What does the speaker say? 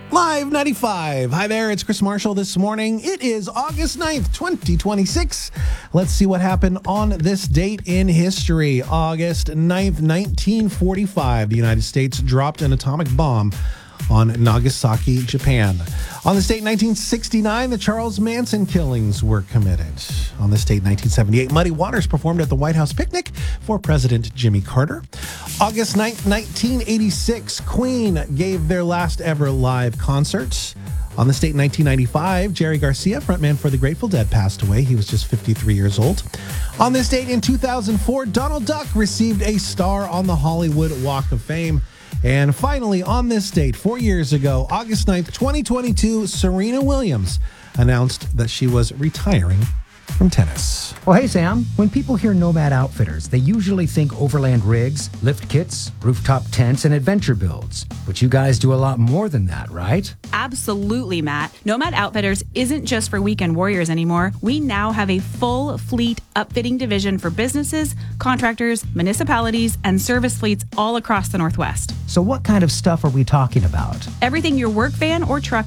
Live 95. Hi there, it's Chris Marshall this morning. It is August 9th, 2026. Let's see what happened on this date in history. August 9th, 1945, the United States dropped an atomic bomb on Nagasaki, Japan. On this date in 1969, the Charles Manson killings were committed. On this date in 1978, Muddy Waters performed at the White House picnic for President Jimmy Carter. August 9th, 1986, Queen gave their last ever live concert. On this date in 1995, Jerry Garcia, frontman for the Grateful Dead, passed away. He was just 53 years old. On this date in 2004, Donald Duck received a star on the Hollywood Walk of Fame. And finally, on this date, 4 years ago, August 9th, 2022, Serena Williams announced that she was retiring from tennis. Well, hey, Sam, when people hear Nomad Outfitters, they usually think overland rigs, lift kits, rooftop tents, and adventure builds. But you guys do a lot more than that, right? Absolutely, Matt. Nomad Outfitters isn't just for weekend warriors anymore. We now have a full fleet upfitting division for businesses, contractors, municipalities, and service fleets all across the Northwest. So what kind of stuff are we talking about? Everything your work van or truck